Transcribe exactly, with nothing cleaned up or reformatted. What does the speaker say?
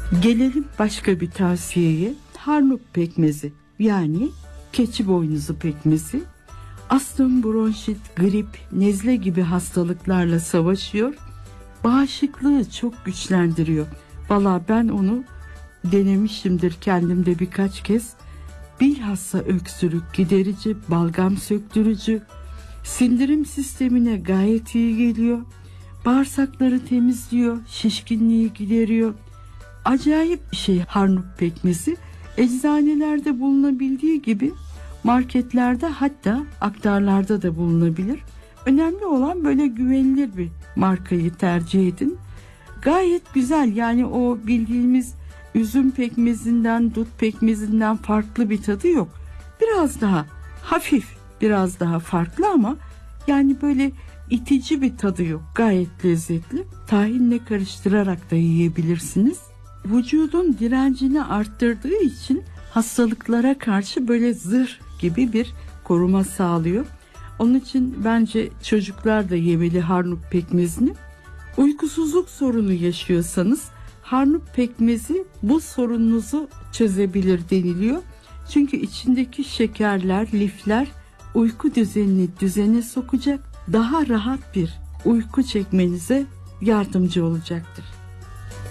Gelelim başka bir tavsiyeye. Harnup pekmezi, yani keçi boynuzu pekmezi astım, bronşit, grip, nezle gibi hastalıklarla savaşıyor. Bağışıklığı çok güçlendiriyor. Valla ben onu denemişimdir kendimde birkaç kez. Bilhassa öksürük giderici, balgam söktürücü, sindirim sistemine gayet iyi geliyor. Bağırsakları temizliyor, şişkinliği gideriyor. Acayip bir şey harnup pekmezi. Eczanelerde bulunabildiği gibi marketlerde, hatta aktarlarda da bulunabilir. Önemli olan böyle güvenilir bir markayı tercih edin. Gayet güzel, yani o bildiğimiz üzüm pekmezinden, dut pekmezinden farklı bir tadı yok. Biraz daha hafif, biraz daha farklı ama yani böyle itici bir tadı yok. Gayet lezzetli. Tahinle karıştırarak da yiyebilirsiniz. Vücudun direncini arttırdığı için hastalıklara karşı böyle zırh gibi bir koruma sağlıyor. Onun için bence çocuklar da yemeli harnup pekmezini. Uykusuzluk sorunu yaşıyorsanız harnup pekmezi bu sorununuzu çözebilir deniliyor. Çünkü içindeki şekerler, lifler uyku düzenini düzene sokacak, daha rahat bir uyku çekmenize yardımcı olacaktır.